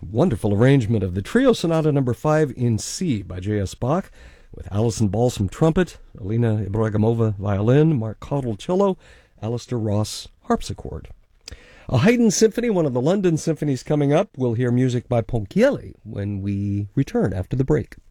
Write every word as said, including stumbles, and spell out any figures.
wonderful arrangement of the Trio Sonata Number Five in C by J S. Bach, with Alison Balsam trumpet, Alina Ibragimova violin, Mark Cottle cello, Alistair Ross harpsichord. A Haydn symphony, one of the London symphonies coming up. We'll hear music by Ponchielli when we return after the break.